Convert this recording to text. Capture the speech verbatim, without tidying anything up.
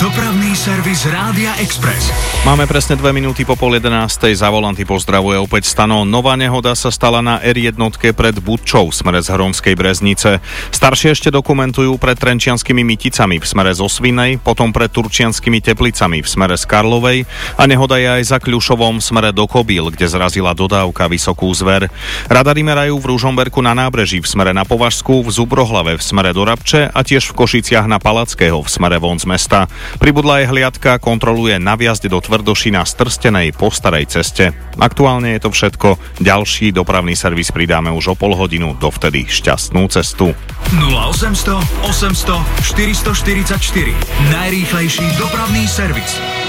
Dopravný servis Rádia Express. Máme presne dve minúty po pol jedenástej. Za volanty pozdravuje opäť Stano. Nová nehoda sa stala na er jedna pred Budčou v smere z Hronskej Breznice. Staršie ešte dokumentujú pred Trenčianskými Myticami v smere z Osvinej, potom pred Turčianskými Teplicami v smere z Karlovej a nehoda je aj za Kľušovom v smere do Kobíl, kde zrazila dodávka Vysokú Zver. Radary merajú v Ružomberku na nábreží v smere na Považsku, v Zubrohlave v smere do Rabče a tiež v Košiciach na Palackého v smere von z mesta. Pribudla aj hliadka, kontroluje navjazd do Tvrdošína z Trstenej po starej ceste. Aktuálne je to všetko. Ďalší dopravný servis pridáme už o pol hodinu. Dovtedy šťastnú cestu. nula osemsto osemsto štyristoštyridsaťštyri. Najrýchlejší dopravný servis.